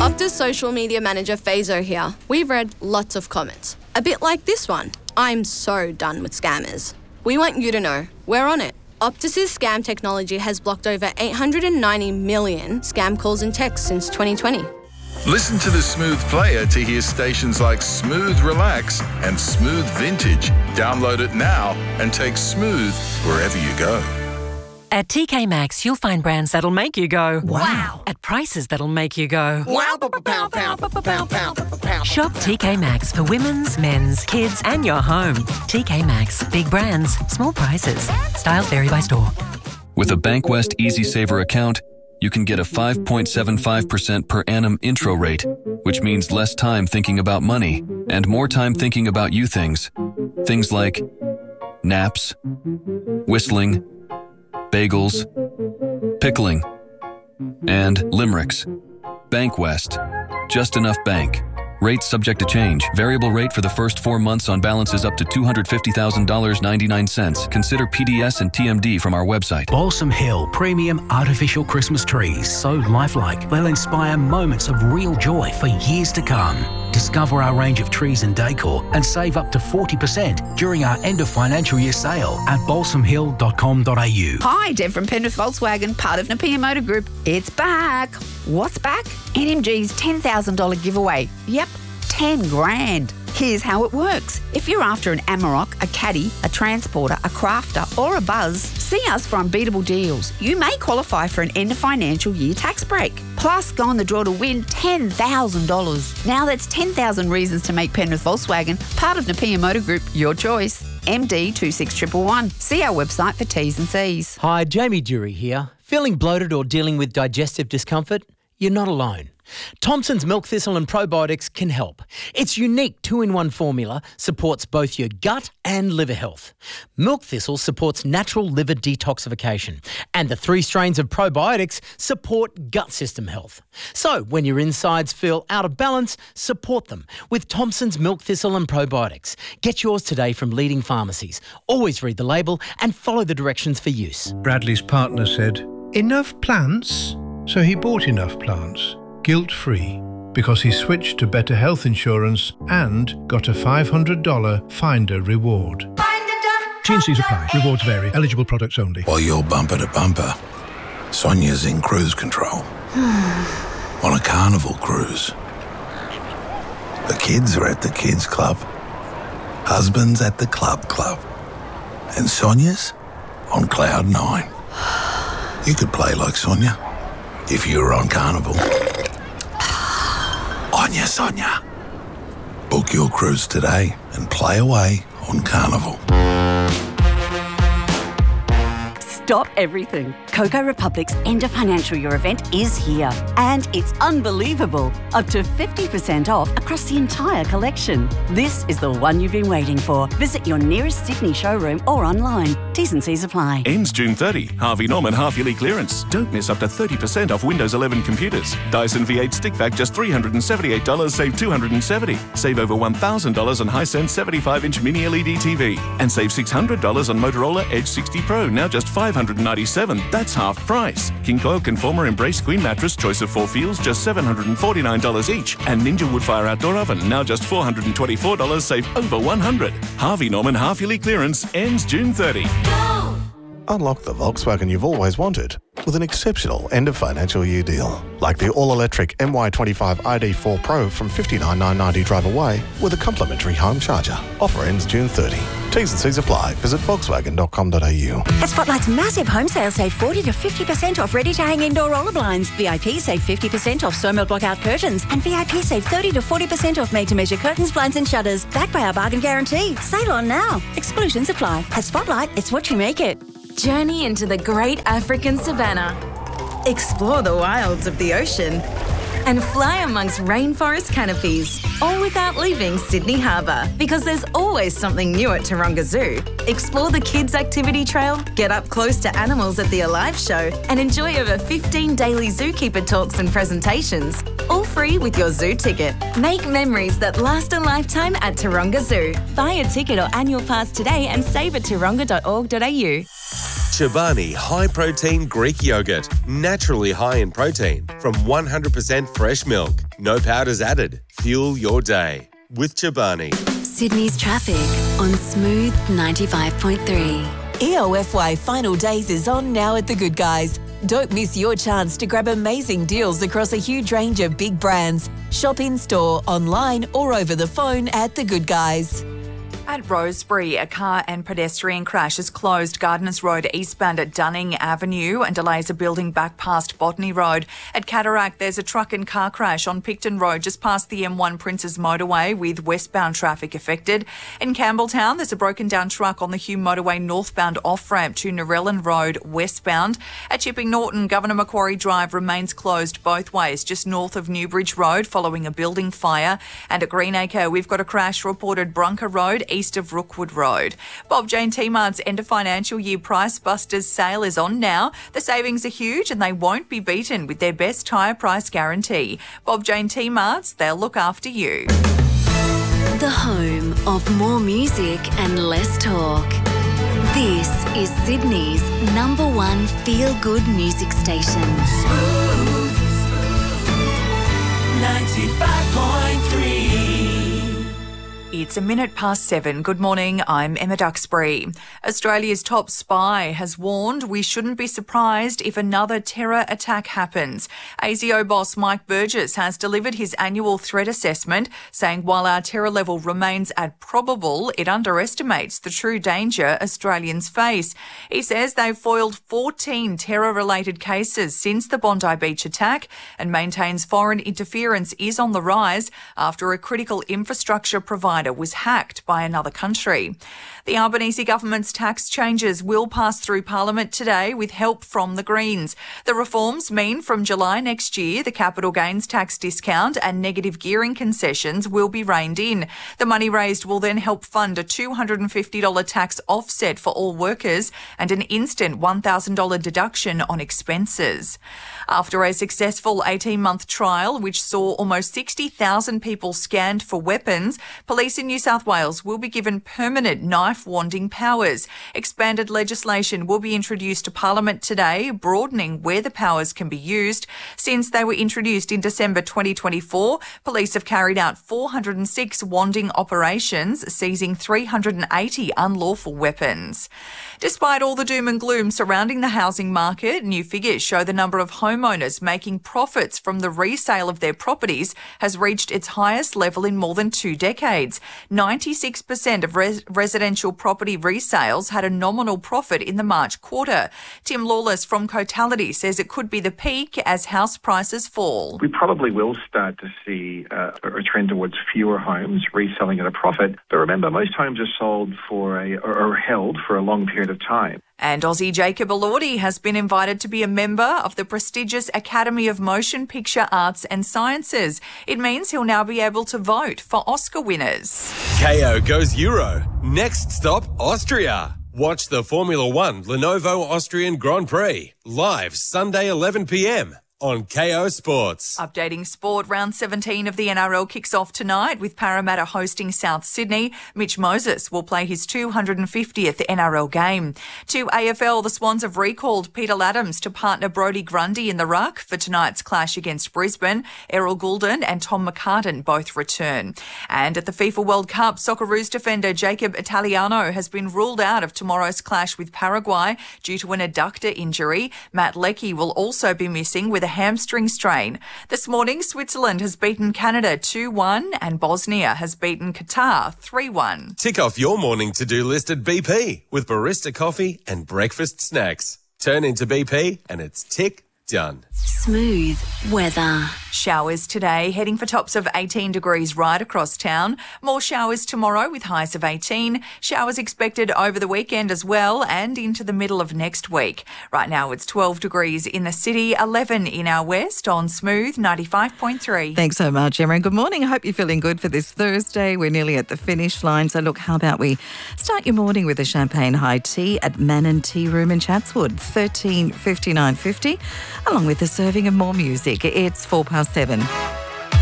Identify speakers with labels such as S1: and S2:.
S1: Optus social media manager Fazo here. We've read lots of comments. A bit like this one. I'm so done with scammers. We want you to know we're on it. Optus's scam technology has blocked over 890 million scam calls and texts since 2020.
S2: Listen to the Smooth Player to hear stations like Smooth Relax and Smooth Vintage. Download it now and take Smooth wherever you go.
S3: At TK Maxx, you'll find brands that'll make you go, wow, at prices that'll make you go, wow, Shop TK Maxx for women's, men's, kids and your home. TK Maxx. Big brands, small prices. Styles vary by store.
S4: With a Bankwest Easy Saver account, you can get a 5.75% per annum intro rate, which means less time thinking about money and more time thinking about you things. Things like naps, whistling, bagels, pickling, and limericks. Bankwest. Just enough bank. Rates subject to change. Variable rate for the first 4 months on balances up to $250,000.99. Consider PDS and TMD from our website.
S5: Balsam Hill Premium Artificial Christmas Trees. So lifelike, they'll inspire moments of real joy for years to come. Discover our range of trees and decor and save up to 40% during our end of financial year sale at balsamhill.com.au.
S6: Hi, Deb from Penrith Volkswagen, part of Napier Motor Group. It's back. What's back? NMG's $10,000 giveaway. Yep, 10 grand. Here's how it works. If you're after an Amarok, a Caddy, a Transporter, a Crafter or a Buzz, see us for unbeatable deals. You may qualify for an end of financial year tax break. Plus, go on the draw to win $10,000. Now that's 10,000 reasons to make Penrith Volkswagen part of Napier Motor Group your choice. MD 26111. See our website for T's and C's.
S7: Hi, Jamie Dury here. Feeling bloated or dealing with digestive discomfort? You're not alone. Thompson's Milk Thistle and Probiotics can help. Its unique 2-in-1 formula supports both your gut and liver health. Milk Thistle supports natural liver detoxification, and the 3 strains of probiotics support gut system health. So when your insides feel out of balance, support them with Thompson's Milk Thistle and Probiotics. Get yours today from leading pharmacies. Always read the label and follow the directions for use.
S8: Bradley's partner said, "Enough plants?" So he bought enough plants. Guilt-free, because he switched to better health insurance and got a $500 Finder reward. T&Cs apply. Rewards vary. Eligible products only.
S9: While you're bumper to bumper, Sonia's in cruise control. On a carnival cruise. The kids are at the kids club. Husband's at the club. And Sonia's on cloud 9. You could play like Sonia if you were on Carnival. Onya Sonia. Book your cruise today and play away on Carnival.
S10: Stop everything. Coco Republic's end of financial year event is here. And it's unbelievable. Up to 50% off across the entire collection. This is the one you've been waiting for. Visit your nearest Sydney showroom or online. T's and C's apply.
S11: Ends June 30. Harvey Norman half-yearly clearance. Don't miss up to 30% off Windows 11 computers. Dyson V8 stick vac just $378, save $270. Save over $1,000 on Hisense 75-inch mini LED TV. And save $600 on Motorola Edge 60 Pro, now just $597. That's half price. King Coil Conformer Embrace Queen Mattress, choice of 4 feels, just $749 each. And Ninja Woodfire Outdoor Oven, now just $424, save over $100. Harvey Norman half-yearly clearance ends June 30.
S12: Unlock the Volkswagen you've always wanted with an exceptional end-of-financial year deal. Like the all-electric MY25 ID4 Pro from $59,990 drive away with a complimentary home charger. Offer ends June 30. T's and C's apply. Visit volkswagen.com.au.
S13: At Spotlight's massive home sale, save 40 to 50% off ready-to-hang indoor roller blinds. VIP save 50% off Somal blockout curtains. And VIP save 30 to 40% off made-to-measure curtains, blinds and shutters. Backed by our bargain guarantee. Sale on now. Exclusions apply. At Spotlight, it's what you make it.
S14: Journey into the great African savannah. Explore the wilds of the ocean. And fly amongst rainforest canopies, all without leaving Sydney Harbour. Because there's always something new at Taronga Zoo. Explore the kids' activity trail, get up close to animals at the Alive show, and enjoy over 15 daily zookeeper talks and presentations. All free with your zoo ticket. Make memories that last a lifetime at Taronga Zoo. Buy a ticket or annual pass today and save at taronga.org.au.
S15: Chobani High Protein Greek Yogurt. Naturally high in protein from 100% fresh milk. No powders added. Fuel your day with Chobani.
S16: Sydney's traffic on Smooth 95.3.
S17: EOFY Final Days is on now at The Good Guys. Don't miss your chance to grab amazing deals across a huge range of big brands. Shop in-store, online or over the phone at The Good Guys.
S18: At Rosebery, a car and pedestrian crash has closed Gardeners Road eastbound at Dunning Avenue and delays are building back past Botany Road. At Cataract, there's a truck and car crash on Picton Road just past the M1 Princes Motorway with westbound traffic affected. In Campbelltown, there's a broken down truck on the Hume Motorway northbound off-ramp to Narellan Road westbound. At Chipping Norton, Governor Macquarie Drive remains closed both ways just north of Newbridge Road following a building fire. And at Greenacre, we've got a crash reported Brunker Road east of Rookwood Road. Bob Jane T-Mart's end of financial year Price Busters sale is on now. The savings are huge and they won't be beaten with their best tyre price guarantee. Bob Jane T-Mart's, they'll look after you.
S16: The home of more music and less talk. This is Sydney's #1 feel-good music station.
S19: Smooth 95.3.
S18: It's 7:01. Good morning, I'm Emma Duxbury. Australia's top spy has warned we shouldn't be surprised if another terror attack happens. ASIO boss Mike Burgess has delivered his annual threat assessment, saying while our terror level remains at probable, it underestimates the true danger Australians face. He says they've foiled 14 terror-related cases since the Bondi Beach attack and maintains foreign interference is on the rise after a critical infrastructure provider was hacked by another country. The Albanese government's tax changes will pass through Parliament today with help from the Greens. The reforms mean from July next year, the capital gains tax discount and negative gearing concessions will be reined in. The money raised will then help fund a $250 tax offset for all workers and an instant $1,000 deduction on expenses. After a successful 18-month trial, which saw almost 60,000 people scanned for weapons, police in New South Wales will be given permanent knife-wanding powers. Expanded legislation will be introduced to Parliament today, broadening where the powers can be used. Since they were introduced in December 2024, police have carried out 406 wanding operations, seizing 380 unlawful weapons. Despite all the doom and gloom surrounding the housing market, new figures show the number of homeowners making profits from the resale of their properties has reached its highest level in more than 2 decades. 96% of residential property resales had a nominal profit in the March quarter. Tim Lawless from Cotality says it could be the peak as house prices fall.
S20: We probably will start to see a trend towards fewer homes reselling at a profit. But remember, most homes are sold or held for a long period of time.
S18: And Aussie Jacob Elordi has been invited to be a member of the prestigious Academy of Motion Picture Arts and Sciences. It means he'll now be able to vote for Oscar winners.
S15: KO goes Euro. Next stop, Austria. Watch the Formula One Lenovo Austrian Grand Prix live Sunday 11 p.m. on KO Sports.
S18: Updating sport, round 17 of the NRL kicks off tonight with Parramatta hosting South Sydney. Mitch Moses will play his 250th NRL game. To AFL, the Swans have recalled Peter Laddams to partner Brodie Grundy in the ruck for tonight's clash against Brisbane. Errol Goulden and Tom McCartan both return. And at the FIFA World Cup, Socceroos defender Jacob Italiano has been ruled out of tomorrow's clash with Paraguay due to an adductor injury. Matt Leckie will also be missing with a hamstring strain. This morning, Switzerland has beaten Canada 2-1 and Bosnia has beaten Qatar 3-1.
S15: Tick off your morning to-do list at BP with barista coffee and breakfast snacks. Turn into BP and it's tick done.
S16: Smooth weather.
S18: Showers today, heading for tops of 18 degrees right across town. More showers tomorrow with highs of 18. Showers expected over the weekend as well and into the middle of next week. Right now it's 12 degrees in the city, 11 in our west on Smooth 95.3.
S21: Thanks so much, Emma. And good morning. I hope you're feeling good for this Thursday. We're nearly at the finish line. So look, how about we start your morning with a champagne high tea at Mannon Tea Room in Chatswood, $13.59.50, along with a serving of more music. It's 7:04.